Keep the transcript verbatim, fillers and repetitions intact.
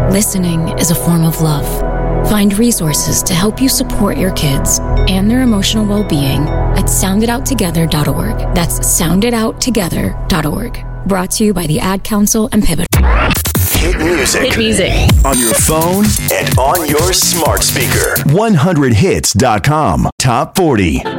Listening is a form of love. Find resources to help you support your kids and their emotional well-being at sound it out together dot org. That's sound it out together dot org. Brought to you by the Ad Council and Pivot. Hit music. Hit music. On your phone and on your smart speaker. one hundred hits dot com. Top forty.